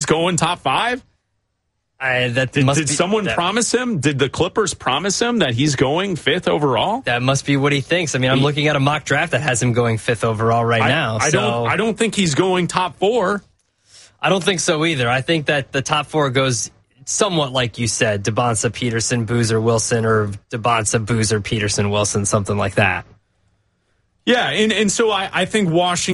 going top 5? Did someone promise him? Did the Clippers promise him that he's going 5th overall? That must be what he thinks. I mean, I'm looking at a mock draft that has him going 5th overall now. I don't think he's going top 4. I don't think so either. I think that the top 4 goes somewhat like you said, Debonsa, Peterson, Boozer, Wilson, or Debonsa, Boozer, Peterson, Wilson, something like that. Yeah, and so I think Washington